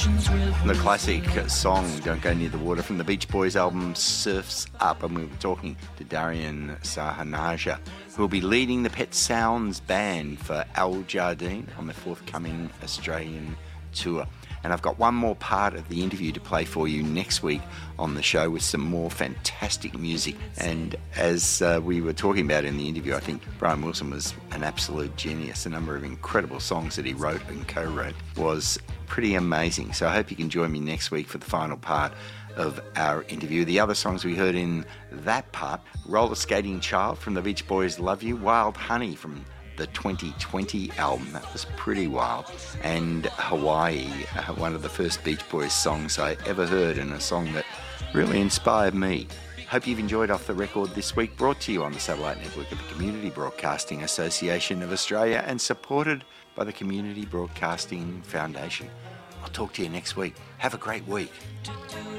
The classic song Don't Go Near the Water from the Beach Boys album Surf's Up, and we were talking to Darian Sahanaja, who will be leading the Pet Sounds band for Al Jardine on the forthcoming Australian tour. And I've got one more part of the interview to play for you next week on the show with some more fantastic music. And as we were talking about in the interview, I think Brian Wilson was an absolute genius. The number of incredible songs that he wrote and co-wrote was pretty amazing. So I hope you can join me next week for the final part of our interview. The other songs we heard in that part: Roller Skating Child from the Beach Boys' Love You, Wild Honey from the 2020 album, that was pretty wild, and Hawaii, one of the first Beach Boys songs I ever heard, and a song that really inspired me. Hope you've enjoyed Off the Record this week, brought to you on the satellite network of the Community Broadcasting Association of Australia and supported by the Community Broadcasting Foundation. I'll talk to you next week. Have a great week.